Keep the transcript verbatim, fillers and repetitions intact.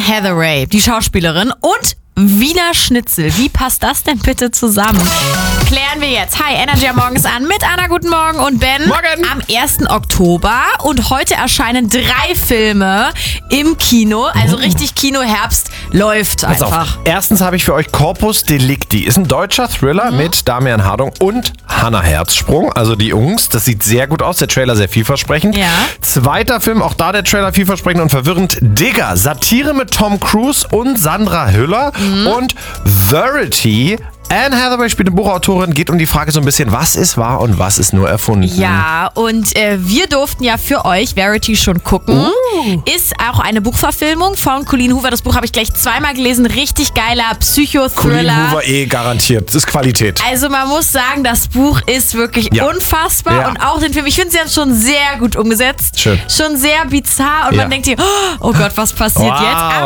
Hathaway, die Schauspielerin, und Wiener Schnitzel. Wie passt das denn bitte zusammen? Klären wir jetzt. Hi, Energy am Morgens an mit Anna, guten Morgen, und Ben. Morgen. Am ersten Oktober, und heute erscheinen drei Filme im Kino. Also richtig Kino-Herbst läuft Pass einfach. auf. Erstens habe ich für euch Corpus Delicti. Ist ein deutscher Thriller mhm. mit Damian Hardung und Hannah Herzsprung, also die Jungs. Das sieht sehr gut aus, der Trailer sehr vielversprechend. Ja. Zweiter Film, auch da der Trailer vielversprechend und verwirrend. Digger, Satire mit Tom Cruise und Sandra Hüller. Mhm. Und Verity. Anne Hathaway spielt eine Buchautorin, geht um die Frage so ein bisschen, was ist wahr und was ist nur erfunden. Ja, und äh, wir durften ja für euch Verity schon gucken. Uh. Ist auch eine Buchverfilmung von Colleen Hoover. Das Buch habe ich gleich zweimal gelesen. Richtig geiler Psychothriller. Colleen Hoover eh garantiert. Das ist Qualität. Also man muss sagen, das Buch ist wirklich ja. unfassbar. Ja. Und auch den Film, ich finde, sie haben es schon sehr gut umgesetzt. Schön. Schon sehr bizarr. Und ja. man denkt sich, oh Gott, was passiert wow. jetzt?